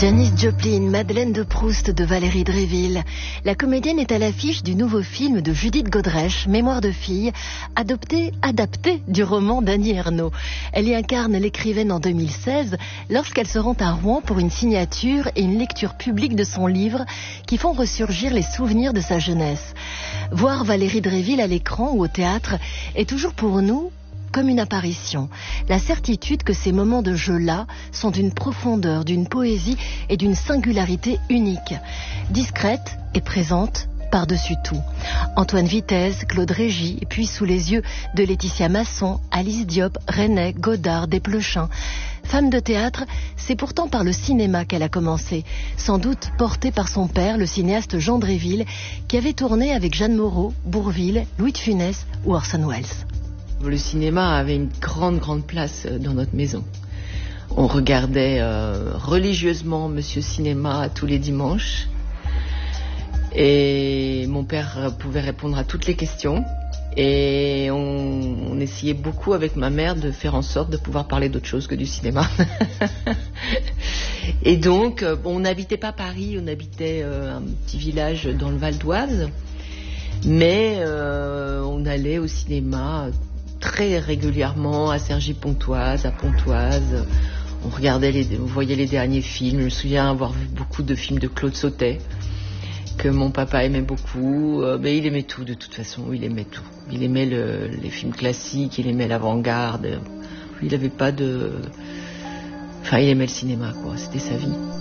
Janis Joplin, Madeleine de Proust de Valérie Dréville. La comédienne est à l'affiche du nouveau film de Judith Godrèche, Mémoire de fille, adapté du roman d'Annie Ernaux. Elle y incarne l'écrivaine en 2016 lorsqu'elle se rend à Rouen pour une signature et une lecture publique de son livre qui font ressurgir les souvenirs de sa jeunesse. Voir Valérie Dréville à l'écran ou au théâtre est toujours pour nous comme une apparition. La certitude que ces moments de jeu-là sont d'une profondeur, d'une poésie et d'une singularité unique. Discrète et présente par-dessus tout. Antoine Vitesse, Claude Régis, puis sous les yeux de Laetitia Masson, Alice Diop, René, Godard, Desplechin. Femme de théâtre, c'est pourtant par le cinéma qu'elle a commencé, sans doute portée par son père, le cinéaste Jean Dréville, qui avait tourné avec Jeanne Moreau, Bourvil, Louis de Funès ou Orson Welles. Le cinéma avait une grande place dans notre maison. On regardait religieusement Monsieur Cinéma tous les dimanches. Et mon père pouvait répondre à toutes les questions. Et on essayait beaucoup avec ma mère de faire en sorte de pouvoir parler d'autre chose que du cinéma. Et donc, on n'habitait pas Paris, on habitait un petit village dans le Val d'Oise. Mais on allait au cinéma très régulièrement à Cergy-Pontoise, à Pontoise. On voyait les derniers films. Je me souviens avoir vu beaucoup de films de Claude Sautet, que mon papa aimait beaucoup. Mais il aimait tout, de toute façon, il aimait tout. Il aimait les films classiques, il aimait l'avant-garde. Il n'avait pas de... Enfin, il aimait le cinéma, quoi. C'était sa vie.